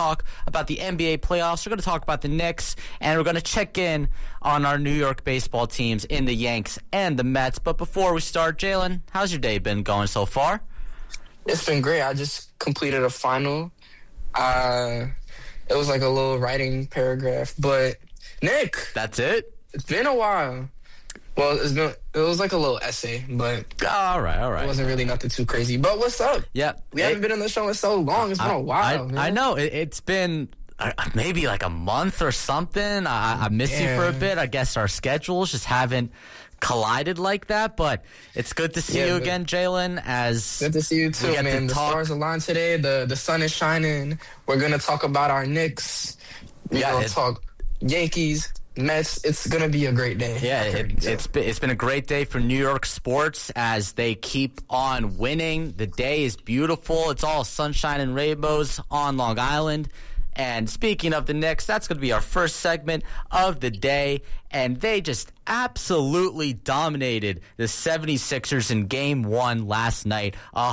talk about the NBA playoffs. We're going to talk about the Knicks, and we're going to check in on our New York baseball teams in the Yanks and the Mets. But before we start, Jalen, how's your day been going so far? It's been great. I just completed a final. It was like a little writing paragraph. But, Nick. That's it? It's been a while. Well, it was like a little essay, but all right. It wasn't really nothing too crazy. But what's up? Yeah. We haven't been on the show in so long. It's been a while, man. I know. It's been maybe like a month or something. I missed you for a bit. I guess our schedules just haven't collided like that, but it's good to see you again, Jalen. Good to see you too, man. The stars aligned today. The sun is shining. We're gonna talk about our Knicks. We're gonna talk Yankees, Mets. It's gonna be a great day. Yeah, it's been a great day for New York sports as they keep on winning. The day is beautiful. It's all sunshine and rainbows on Long Island. And speaking of the Knicks, that's going to be our first segment of the day. And they just absolutely dominated the 76ers in Game 1 last night,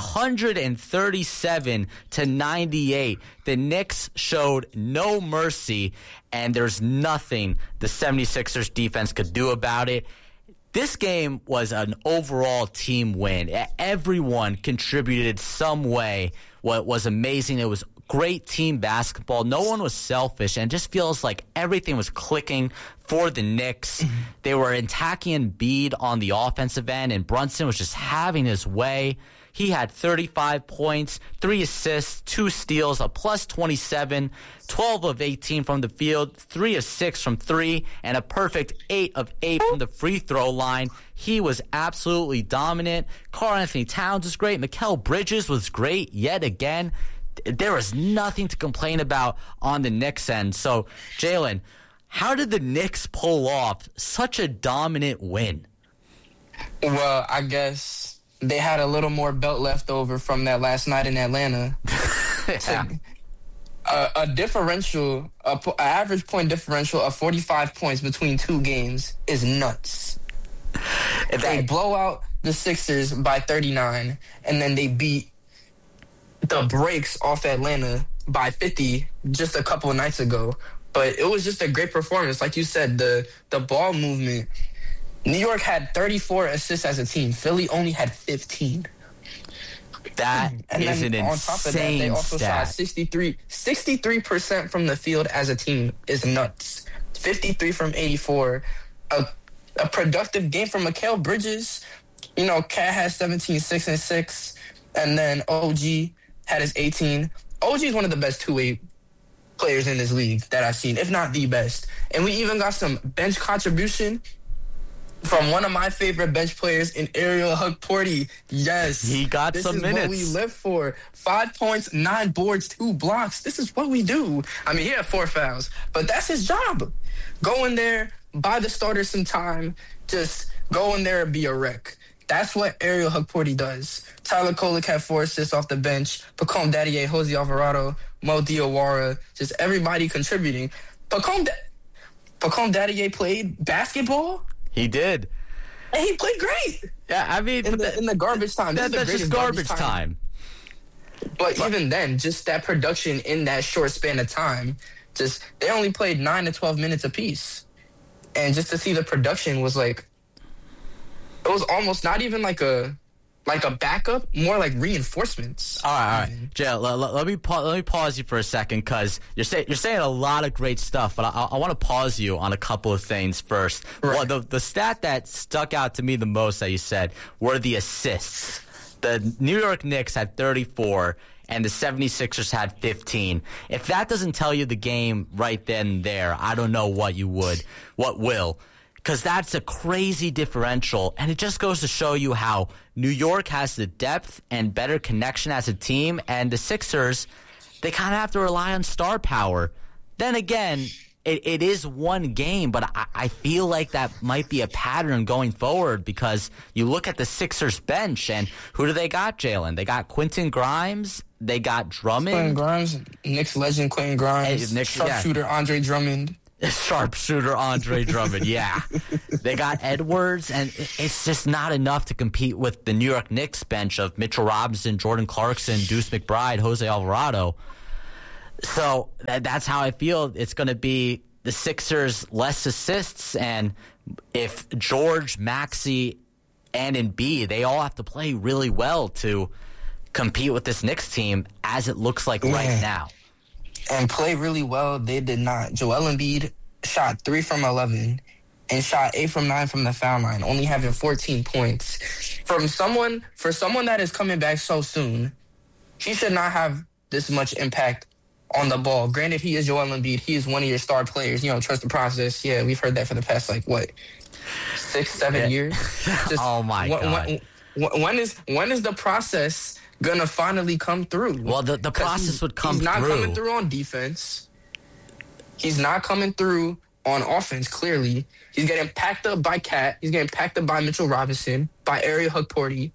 137-98. The Knicks showed no mercy, and there's nothing the 76ers defense could do about it. This game was an overall team win. Everyone contributed some way. What was amazing, it was great team basketball. No one was selfish, and it just feels like everything was clicking for the Knicks. They were attacking Embiid on the offensive end, and Brunson was just having his way. He had 35 points, 3 assists, 2 steals, a plus 27, 12 of 18 from the field, 3 of 6 from 3, and a perfect 8 of 8 from the free throw line. He was absolutely dominant. Karl-Anthony Towns was great. Mikal Bridges was great yet again. There was nothing to complain about on the Knicks end. So, Jalen, how did the Knicks pull off such a dominant win? Well, I guess they had a little more belt left over from that last night in Atlanta. A differential, an average point differential of 45 points between 2 games is nuts. They blow out the Sixers by 39, and then they beat the breaks off Atlanta by 50 just a couple of nights ago. But it was just a great performance. Like you said, the ball movement. New York had 34 assists as a team. Philly only had 15. That is an insane on top of that, they also shot 63% from the field as a team is nuts. 53 from 84. A productive game from Mikal Bridges. You know, Cat has 17, 6 and 6. And then OG had his 18. OG is one of the best two-way players in this league that I've seen, if not the best. And we even got some bench contribution from one of my favorite bench players in Ariel Hukporti. Yes. He got some minutes. This is what we live for. 5 points, 9 boards, 2 blocks. This is what we do. I mean, he had 4 fouls, but that's his job. Go in there, buy the starters some time, just go in there and be a wreck. That's what Ariel Hukporti does. Tyler Kolek had 4 assists off the bench. Pacome Daddier, Jose Alvarado, Mo Diawara, just everybody contributing. Pacome Daddier played basketball. He did. And he played great. Yeah, I mean, in the garbage time. That's just garbage time. But even then, just that production in that short span of time, just they only played 9 to 12 minutes apiece. And just to see the production was like, it was almost not even like a backup, more like reinforcements. All right. Jay, let me pause you for a second because you're saying a lot of great stuff, but I want to pause you on a couple of things first. Right. Well, the stat that stuck out to me the most that you said were the assists. The New York Knicks had 34, and the 76ers had 15. If that doesn't tell you the game right then and there, I don't know what will. Because that's a crazy differential, and it just goes to show you how New York has the depth and better connection as a team, and the Sixers, they kind of have to rely on star power. Then again, it is one game, but I feel like that might be a pattern going forward because you look at the Sixers bench, and who do they got, Jalen? They got Quentin Grimes, they got Drummond. Quentin Grimes, Knicks legend Quentin Grimes, sharpshooter Andre Drummond. Sharpshooter Andre Drummond, yeah. They got Edwards, and it's just not enough to compete with the New York Knicks bench of Mitchell Robinson, Jordan Clarkson, Deuce McBride, Jose Alvarado. So that's how I feel. It's going to be the Sixers less assists, and if George, Maxey, and Embiid, they all have to play really well to compete with this Knicks team as it looks like right now. And play really well, they did not. Joel Embiid shot 3 from 11 and shot 8 from 9 from the foul line, only having 14 points. For someone that is coming back so soon, he should not have this much impact on the ball. Granted, he is Joel Embiid. He is one of your star players. Trust the process. Yeah, we've heard that for the past, 6-7 years? Just, oh, my God. When is the process going to finally come through? Well, the process would come through. He's not coming through on defense. He's not coming through on offense, clearly. He's getting packed up by Cat. He's getting packed up by Mitchell Robinson, by Ariel Hukporti.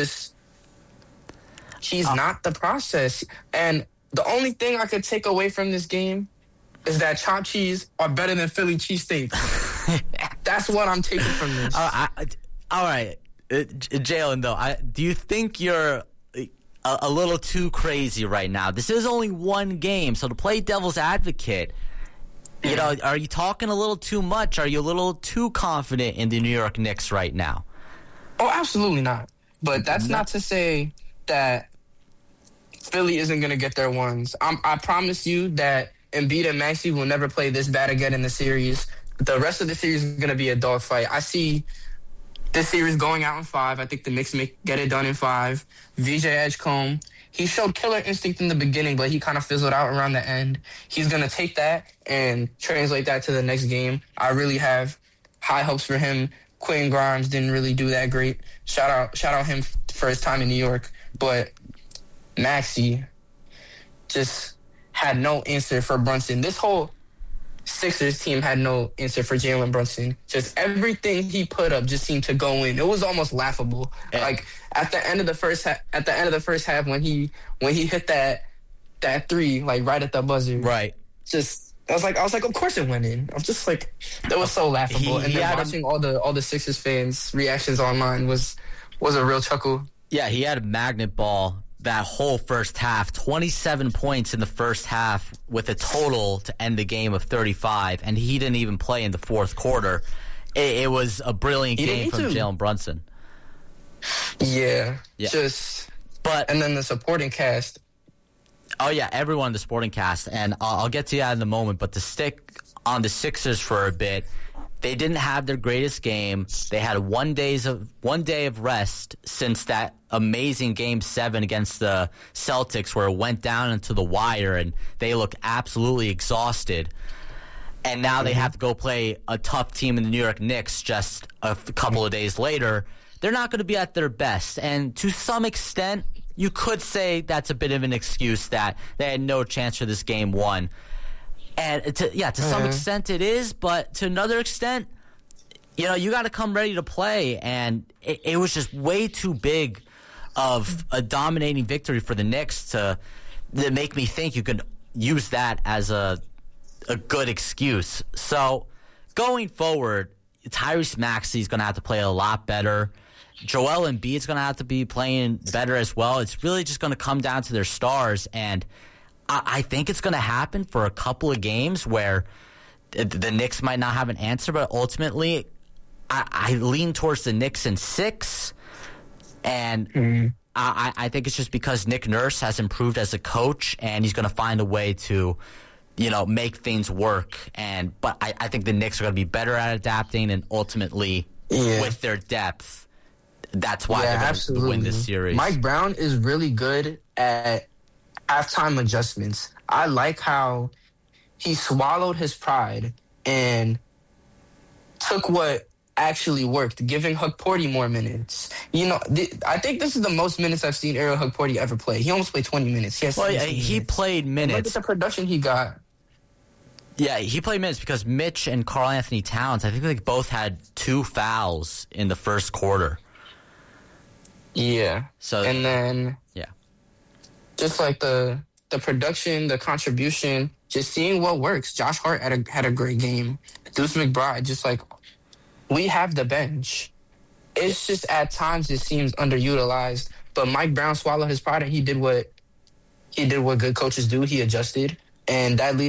He's not the process. And the only thing I could take away from this game is that chopped cheese are better than Philly cheesesteak. That's what I'm taking from this. All right. Jalen, though, do you think you're a little too crazy right now? This is only one game, so to play devil's advocate, are you talking a little too much? Are you a little too confident in the New York Knicks right now? Oh, absolutely not. But that's not to say that Philly isn't going to get their ones. I promise you that Embiid and Maxey will never play this bad again in the series. The rest of the series is going to be a dogfight. I see this series going out in 5. I think the Knicks may get it done in 5. VJ Edgecombe, he showed killer instinct in the beginning, but he kind of fizzled out around the end. He's going to take that and translate that to the next game. I really have high hopes for him. Quentin Grimes didn't really do that great. Shout out him for his time in New York. But Maxey just had no answer for Brunson. This whole Sixers team had no answer for Jalen Brunson. Just everything he put up just seemed to go in. It was almost laughable. Like at the end of the first half, when he hit that 3, right at the buzzer. Right. I was like, of course it went in. I was just like, that was so laughable. And then watching all the Sixers fans' reactions online was a real chuckle. Yeah, he had a magnet ball that whole first half, 27 points in the first half with a total to end the game of 35, and he didn't even play in the fourth quarter. It was a brilliant game from Jalen Brunson. Yeah. And then the supporting cast. Oh, yeah, everyone in the supporting cast, and I'll get to that in a moment, but to stick on the Sixers for a bit, they didn't have their greatest game. They had 1 day of rest since that amazing Game 7 against the Celtics where it went down into the wire and they look absolutely exhausted. And now they have to go play a tough team in the New York Knicks just a couple of days later. They're not going to be at their best. And to some extent, you could say that's a bit of an excuse that they had no chance for this Game 1. And to some extent it is, but to another extent, you got to come ready to play. And it was just way too big of a dominating victory for the Knicks to make me think you could use that as a good excuse. So going forward, Tyrese Maxey is going to have to play a lot better. Joel Embiid is going to have to be playing better as well. It's really just going to come down to their stars, and I think it's going to happen for a couple of games where the Knicks might not have an answer, but ultimately I lean towards the Knicks in 6, and I think it's just because Nick Nurse has improved as a coach, and he's going to find a way to make things work. But I think the Knicks are going to be better at adapting, and ultimately with their depth, that's why they're going to win this series. Mike Brown is really good at halftime adjustments. I like how he swallowed his pride and took what actually worked, giving Hukporti more minutes. I think this is the most minutes I've seen Ariel Hukporti ever play. He almost played 20 minutes. He played minutes. Look at the production he got. Yeah, he played minutes because Mitch and Karl Anthony Towns, I think they both had 2 fouls in the first quarter. Yeah. And then just like the production, the contribution, just seeing what works. Josh Hart had a great game. Deuce McBride, just like, we have the bench. It's just at times it seems underutilized. But Mike Brown swallowed his pride and he did what good coaches do. He adjusted. and that lead